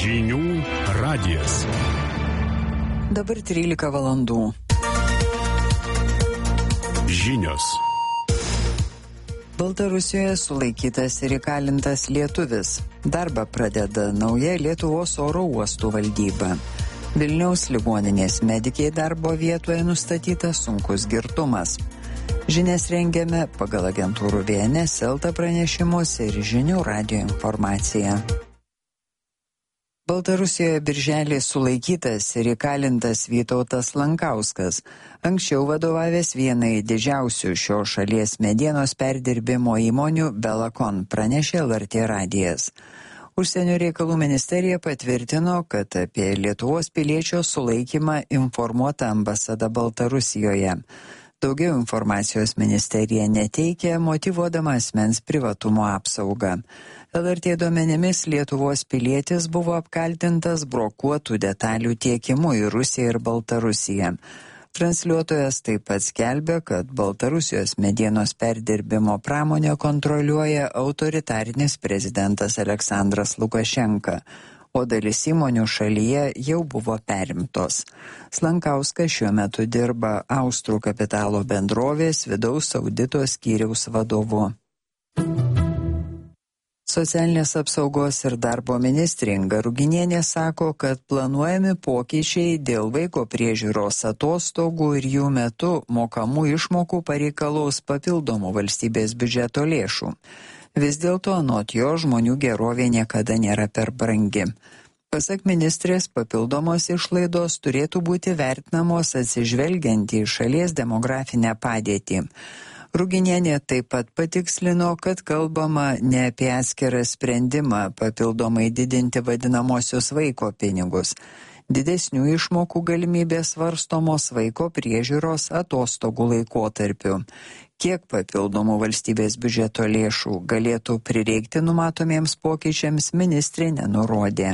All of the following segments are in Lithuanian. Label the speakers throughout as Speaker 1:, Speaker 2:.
Speaker 1: Žinių radijas.
Speaker 2: Dabar 13 valandų.
Speaker 1: Žinios.
Speaker 2: Baltarusijoje sulaikytas ir įkalintas lietuvis. Darbą pradeda nauja Lietuvos oro uostų valdyba. Vilniaus ligoninės medikei darbo vietoje nustatytas sunkus girtumas. Žinias rengiame pagal agentūrų VNS LT pranešimus ir Žinių radijo informaciją. Baltarusijoje birželį sulaikytas ir įkalintas Vytautas Lankauskas, anksčiau vadovavęs vienai didžiausių šios šalies medienos perdirbimo įmonių Belakon, pranešė LRT radijas. Užsienio reikalų ministerija patvirtino, kad apie Lietuvos piliečio sulaikymą informuota ambasada Baltarusijoje. Daugiau informacijos ministerija neteikė, motyvuodama asmens privatumo apsaugą. LRT duomenimis Lietuvos pilietis buvo apkaltintas brokuotų detalių tiekimu į Rusiją ir Baltarusiją. Transliuotojas taip pat skelbė, kad Baltarusijos medienos perdirbimo pramonę kontroliuoja autoritarinis prezidentas Aleksandras Lukašenka, o dalis įmonių šalyje jau buvo perimtos. Lankauskas šiuo metu dirba Austrų kapitalo bendrovės vidaus audito skyriaus vadovu. Socialinės apsaugos ir darbo ministrė Inga Ruginienė sako, kad planuojami pokyčiai dėl vaiko priežiūros atostogų ir jų metu mokamų išmokų pareikalaus papildomų valstybės biudžeto lėšų. Vis dėlto anot jo žmonių gerovė niekada nėra per brangi. Pasak ministrės, papildomos išlaidos turėtų būti vertinamos atsižvelgiant į šalies demografinę padėtį. Ruginienė taip pat patikslino, kad kalbama ne apie atskirą sprendimą papildomai didinti vadinamosius vaiko pinigus. Didesnių išmokų galimybės svarstomos vaiko priežiūros atostogų laikotarpiu. Kiek papildomų valstybės biudžeto lėšų galėtų prireikti numatomiems pokyčiams, ministrė nenurodė.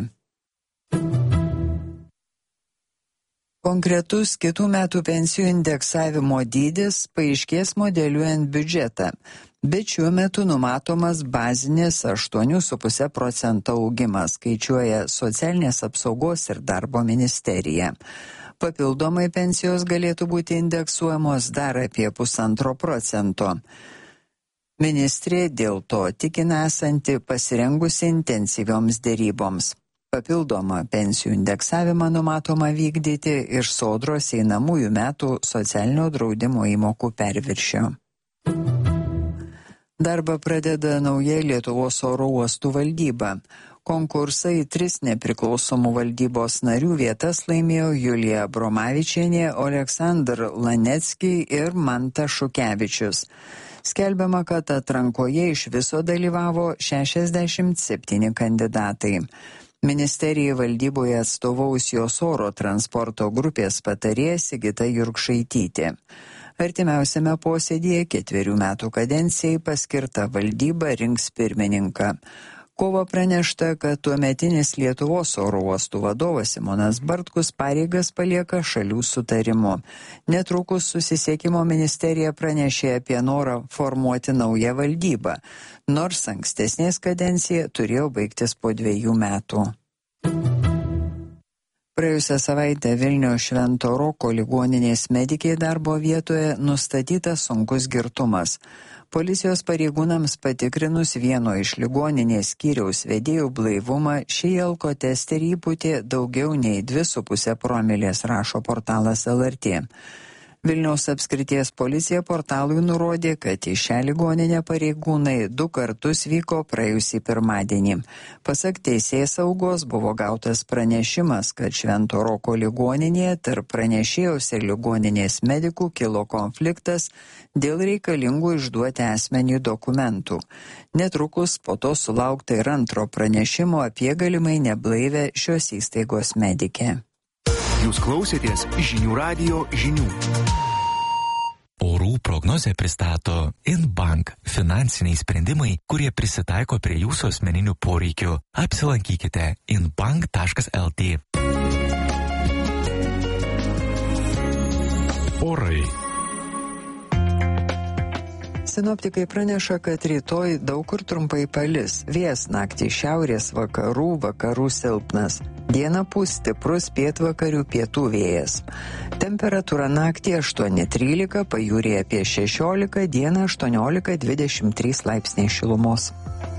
Speaker 2: Konkretus kitų metų pensijų indeksavimo dydis paaiškės modeliuojant biudžetą, bet šiuo metu numatomas bazinis 8,5% augimas, skaičiuoja Socialinės apsaugos ir darbo ministerija. Papildomai pensijos galėtų būti indeksuojamos dar apie 1,5%. Ministrė dėl to tikina esanti pasirengusi intensyvioms deryboms. Papildomą pensijų indeksavimą numatoma vykdyti iš Sodros einamųjų metų socialinio draudimo įmokų perviršio. Darbą pradeda nauja Lietuvos oro uostų valdyba. Konkursą į 3 nepriklausomų valdybos narių vietas laimėjo Julija Bromavičienė, Oleksandr Lanecki ir Manta Šukevičius. Skelbiama, kad atrankoje iš viso dalyvavo 67 kandidatai. Ministerijai valdyboje atstovaus jos oro transporto grupės patarėja Sigita Jurkšaitytė. Artimiausiame posėdyje 4 metų kadencijai paskirta valdyba rinks pirmininką. Kovo pranešta, kad tuometinis Lietuvos oro uostų vadovas Simonas Bartkus pareigas palieka šalių sutarimu. Netrukus susisiekimo ministerija pranešė apie norą formuoti naują valdybą, nors ankstesnės kadencija turėjo baigtis po 2 metų. Praėjusią savaitę Vilniaus Švento Roko ligoninės medikei darbo vietoje nustatytas sunkus girtumas. Policijos pareigūnams patikrinus vieno iš ligoninės skyriaus vedėjų blaivumą, šį alkotesterį įpūtė daugiau nei 2,5 promilės, rašo portalas LRT. Vilniaus apskrities policija portalui nurodė, kad į šią ligoninę pareigūnai 2 kartus vyko praėjusį pirmadienį. Pasak teisėsaugos buvo gautas pranešimas, kad Švento Roko ligoninėje tarp pranešėjos ir ligoninės medikų kilo konfliktas dėl reikalingų išduoti asmeniui dokumentų. Netrukus po to sulaukta ir antro pranešimo apie galimai neblaivę šios įstaigos medikę.
Speaker 3: Jūs klausėtės Žinių radijo žinių. Orų prognozę pristato InBank – finansiniai sprendimai, kurie prisitaiko prie jūsų asmeninių poreikių. Apsilankykite inbank.lt.
Speaker 1: Orai.
Speaker 2: Sinoptikai praneša, kad rytoj daug kur trumpai palis. Vėjas naktį šiaurės vakarų silpnas. Dieną pūs stiprus pietvakarių pietų vėjas. Temperatūra naktį 8-13, pajūryje apie 16, dieną 18-23 laipsniai šilumos.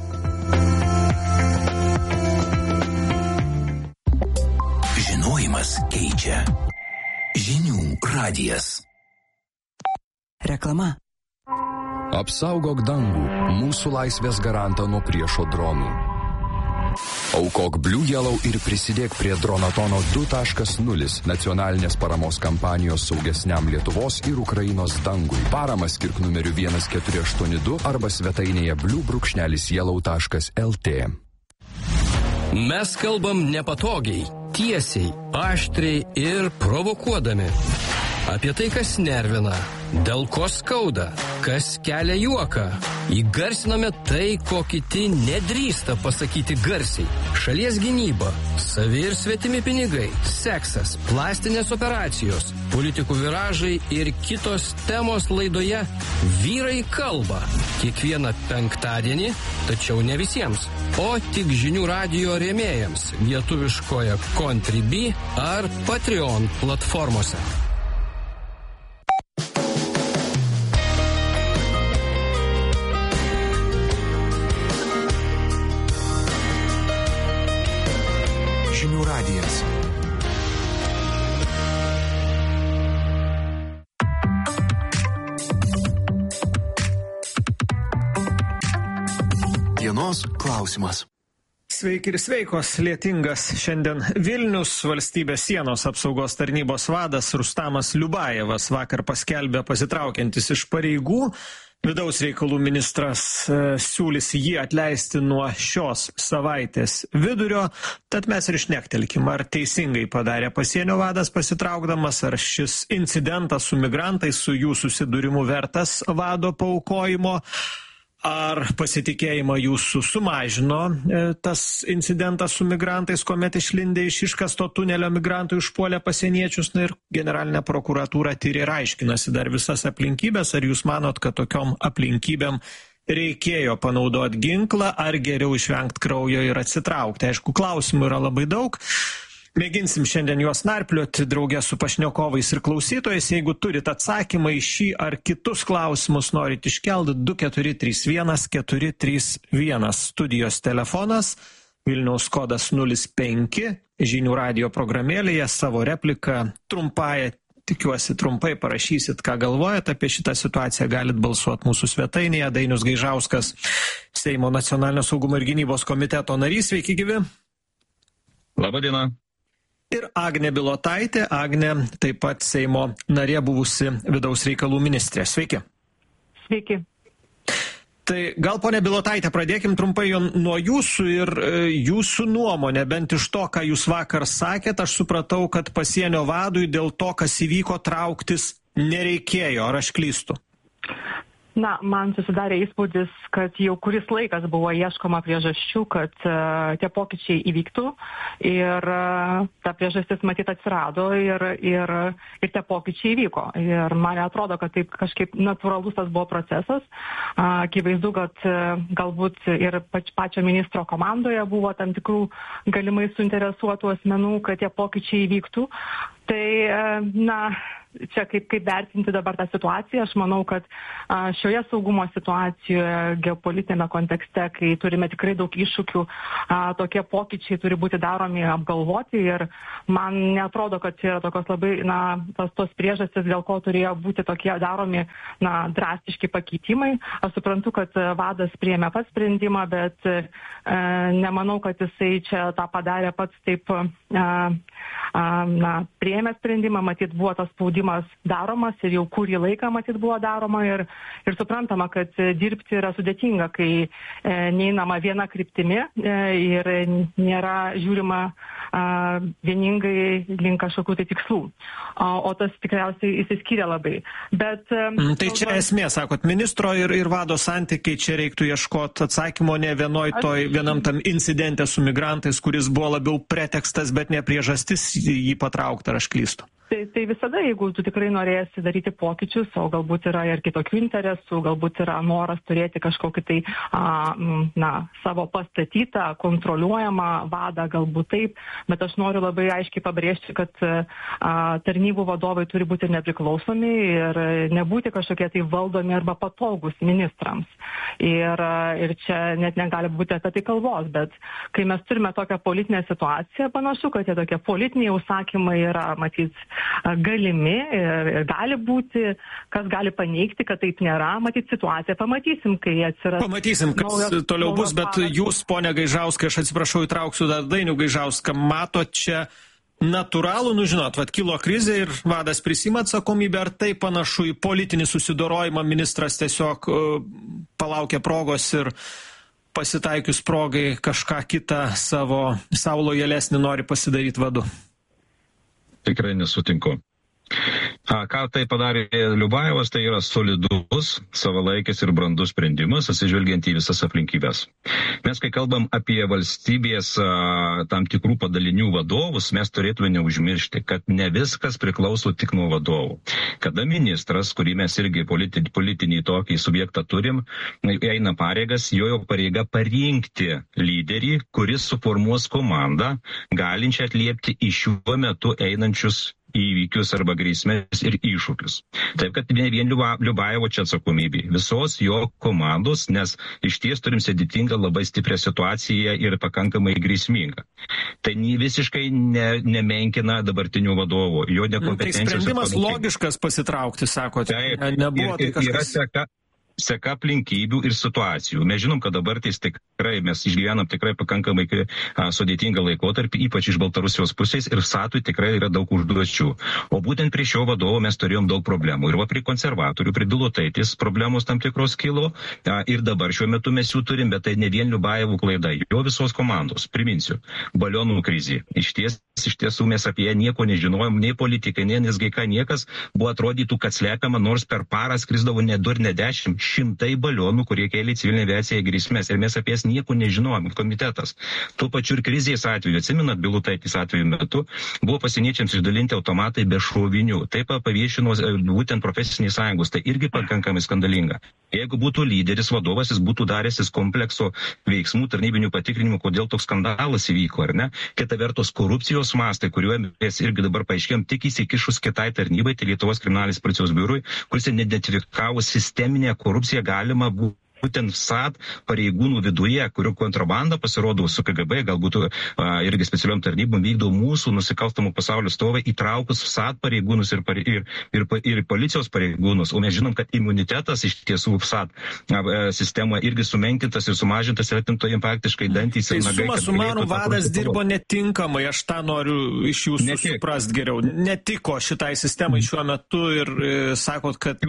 Speaker 4: Žinojimas keičia. Žinių radijas.
Speaker 2: Reklama.
Speaker 1: Apsaugok dangų, mūsų laisvės garantą nuo priešo dronų. Aukok Blue Yellow ir prisidėk prie Dronatono 2.0 nacionalinės paramos kampanijos saugesniam Lietuvos ir Ukrainos dangui. Paramą skirk numeriu 1482 arba svetainėje blue-yellow.lt.
Speaker 5: Mes kalbam nepatogiai, tiesiai, aštriai ir provokuodami. Apie tai, kas nervina, dėl ko skauda, kas kelia juoką. Įgarsiname tai, ko kiti nedrįsta pasakyti garsiai. Šalies gynyba, savi ir svetimi pinigai, seksas, plastinės operacijos, politikų viražai ir kitos temos laidoje Vyrai kalba. Kiekvieną penktadienį, tačiau ne visiems, o tik žinių radijo rėmėjams lietuviškoje Contribui ar Patreon platformose.
Speaker 4: Žinių radijas. Dienos klausimas.
Speaker 6: Sveiki ir sveikos, lietingas šiandien Vilnius. Valstybės sienos apsaugos tarnybos vadas Rustamas Liubajevas vakar paskelbė pasitraukiantis iš pareigų. Vidaus reikalų ministras siūlys jį atleisti nuo šios savaitės vidurio, tad mes ir šnektelkim, ar teisingai padarė pasienio vadas pasitraukdamas, ar šis incidentas su migrantais, su jų susidūrimu vertas vado paaukojimo, ar pasitikėjimą jūsų sumažino tas incidentas su migrantais, kuomet išlindė iš iškasto tunelio migrantų išpuolė pasieniečius, ir generalinė prokuratūra tyria ir aiškinasi dar visas aplinkybės, ar jūs manot, kad tokiom aplinkybėm reikėjo panaudoti ginklą, ar geriau išvengti kraujo ir atsitraukti. Aišku, klausimų yra labai daug. Mėginsim šiandien juos narplioti draugė su pašnekovais ir klausytojais. Jeigu turit atsakymą į šį ar kitus klausimus, norit iškelti 2431 431. Studijos telefonas Vilniaus kodas 05, žinių radijo programėlėje savo repliką trumpąją, tikiuosi trumpai parašysit, ką galvojat apie šitą situaciją, galit balsuoti mūsų svetainėje. Dainius Gaižauskas, Seimo nacionalinio saugumo ir gynybos komiteto narys, sveiki gyvi.
Speaker 7: Labadiena.
Speaker 6: Ir Agnė Bilotaitė, Agnė taip pat Seimo narė, buvusi vidaus reikalų ministrė. Sveiki.
Speaker 8: Sveiki.
Speaker 6: Tai gal, ponė Bilotaitė, pradėkim trumpai nuo jūsų ir jūsų nuomonė, bent iš to, ką jūs vakar sakėt, aš supratau, kad pasienio vadui dėl to, kas įvyko, trauktis nereikėjo, ar aš klystu?
Speaker 8: Na, man susidarė įspūdis, kad jau kuris laikas buvo ieškoma priežasčių, kad tie pokyčiai įvyktų ir ta priežastis matyt atsirado ir tie pokyčiai įvyko. Ir man atrodo, kad taip kažkaip natūralus tas buvo procesas. Akivaizdu, kad galbūt ir pačio ministro komandoje buvo tam tikrų galimai suinteresuotų asmenų, kad tie pokyčiai įvyktų. Tai, na, čia kaip vertinti dabar tą situaciją, aš manau, kad šioje saugumo situacijoje, geopolitinėme kontekste, kai turime tikrai daug iššūkių, tokie pokyčiai turi būti daromi apgalvoti ir man neatrodo, kad čia yra tokios labai, tos priežastys, dėl ko turėjo būti tokie daromi, drastiški pakeitimai. Aš suprantu, kad vadas priėmė pats sprendimą, bet nemanau, kad jisai čia tą padarė pats taip, priėmė sprendimą, matyt buvo tas spaudimas daromas ir jau kurį laiką matyt buvo daroma ir suprantama, kad dirbti yra sudėtinga, kai neinama viena kryptimi ir nėra žiūrima vieningai link kažkokių tai tikslų. O tas tikriausiai įsiskyrė labai. Bet,
Speaker 6: tai čia esmė, sakot, ministro ir vado santykiai, čia reiktų ieškoti atsakymo ne vienam tam incidente su migrantais, kuris buvo labiau pretekstas, bet ne priežastis jį patraukti, ar aš klystu?
Speaker 8: Tai visada, jeigu tu tikrai norėsi daryti pokyčius, o galbūt yra ir kitokių interesų, galbūt yra noras turėti kažkokį tai savo pastatytą, kontroliuojamą vadą, galbūt taip, bet aš noriu labai aiškiai pabrėžti, kad tarnybų vadovai turi būti nepriklausomi ir nebūti kažkokie tai valdomi arba patogus ministrams. Ir čia net negali būti apie tai kalbos, bet kai mes turime tokią politinę situaciją, panašu, kad tie tokie politiniai užsakymai yra, matyt, galimi ir gali būti, kas gali paneigti, kad taip nėra, matyt, situaciją pamatysim, kai atsiras.
Speaker 6: Pamatysim, kas toliau bus, bet jūs, ponia Gaižauskai, aš atsiprašau, įtrauksiu dar Dainių Gaižauską, mato čia natūralų, žinot, kilo krizė ir vadas prisima atsakomybę, ar tai panašu į politinį susidorojimą, ministras tiesiog palaukia progos ir pasitaikius progai kažką kitą savo lojalesnį nori pasidaryti vadu?
Speaker 7: Tikrai nesutinku. Ką tai padarė Liubajevas, tai yra solidus, savalaikis ir brandus sprendimas, atsižvelgiant į visas aplinkybės. Mes, kai kalbam apie valstybės tam tikrų padalinių vadovus, mes turėtume neužmiršti, kad ne viskas priklauso tik nuo vadovų. Kada ministras, kurį mes irgi politinį tokį subjektą turim, eina pareigas, jo pareiga parinkti lyderį, kuris suformuos komandą, galinčią atliepti į šiuo metu einančius įvykius arba grėsmės ir iššūkius. Taip, kad ne vien Liubajevo čia atsakomybė, visos jo komandos, nes iš ties turim sudėtingą labai stiprią situaciją ir pakankamai grėsmingą. Tai visiškai nemenkina dabartinių vadovų, jo nekompetencijos.
Speaker 6: Tai sprendimas logiškas pasitraukti, sakote. Nebuvo tai kažkas.
Speaker 7: Seka aplinkybių ir situacijų. Mes žinom, kad dabar tai tikrai, mes išgyvenam tikrai pakankamai sudėtingą laikotarpį, ypač iš Baltarusijos pusės, ir SAT-ui tikrai yra daug užduočių. O būtent prie šio vadovo mes turėjom daug problemų. Ir prie konservatorių, prie Bilotaitis problemos tam tikros kilo, ir dabar šiuo metu mes jų turim, bet tai ne vien Liubajevų klaida, jo visos komandos. Priminsiu, balionų krizė. Iš tiesų mes apie ją nieko nežinojom, nei politikai, nei NSGK, niekas buvo atrodytų, kad slepiama, nors per parą skrisdavo ne 2 ir ne 10, 100 balionų, kurie kėlė civilinę aviaciją grėsmės, ir mes apie jas nieko nežinojom, komitetas. Tuo pačiu ir krizės atveju, atsimenat, Bilotaitis atveju metu, buvo pasieniečiams išdalinti automatai be šovinių. Taip paviešino būtent profesinės sąjungos, tai irgi pakankamai skandalinga. Jeigu būtų lyderis, vadovas, jis būtų daręsis komplekso veiksmų, tarnybinių patikrinimų, kodėl toks skandalas įvyko, ar ne? Kita vertus, korupcijos mastai, kuriuo mes irgi dabar paaiškėjom, tik įsikišus kitai tarnybai, tai Lietuvos kriminalinės policijos biurui, kuris identifikavo sisteminę korupciją, galima būtent SAT pareigūnų viduje, kurių kontrabanda pasirodo su KGB, galbūt irgi specialiom tarnybom vykdo mūsų nusikalstamų pasaulio stovai, įtraukus SAT pareigūnus ir policijos pareigūnus. O mes žinom, kad imunitetas iš tiesų SAT sistema irgi sumenkintas ir sumažintas, ir atimtojim faktiškai dantys ir nagai.
Speaker 6: Tai sumarum vadas dirbo netinkamai, aš tą noriu iš jūsų suprast geriau. Netiko šitai sistemai šiuo metu ir sakot, kad...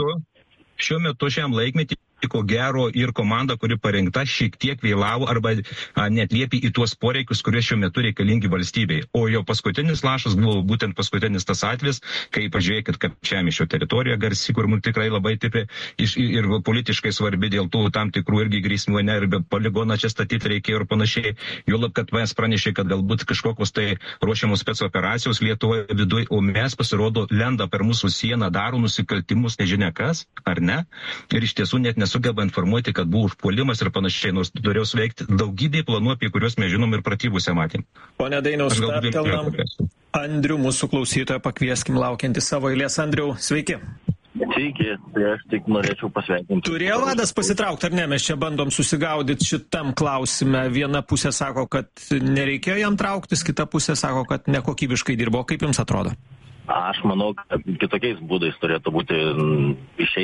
Speaker 7: Šiuo metu šiam laikmetį ko gero ir komanda, kuri parengta, šiek tiek vėlavo arba neatliepė į tuos poreikius, kurie šiuo metu reikalingi valstybei. O jo paskutinis lašas buvo būtent paskutinis tas atvejis, kai pažiūrėkit, kad Čemišio teritorija garsi, kur mums tikrai labai tipri ir politiškai svarbi dėl tų tam tikrų irgi grėsmių, ir be poligoną čia statyti reikėjo ir panašiai. Juolab, kad mes pranešė, kad galbūt kažkokios tai ruošiamos specoperacijos Lietuvoje viduje, o mes pasirodo lenda per mūsų sieną, daro nusikaltimus, nežinia kas, ar ne? Ir iš tiesų net nesugeba informuoti, kad buvo užpuolimas ir panašiai, nors turėjau sveikti daugybė planų, apie kuriuos mes žinom ir pratybose matėm.
Speaker 6: Pone Dainiau, stabtelnam Andrių, mūsų klausytoją, pakvieskim laukiantį savo eilės. Andriau, sveiki.
Speaker 9: Sveiki, tai aš tik norėčiau pasveikinti.
Speaker 6: Turėjo vadas pasitraukti, ar ne? Mes čia bandom susigaudyti šitam klausime. Viena pusė sako, kad nereikėjo jam trauktis, kita pusė sako, kad nekokybiškai dirbo. Kaip jums atrodo?
Speaker 9: Aš manau, kad kitokiais būdais turėtų būti išėjęs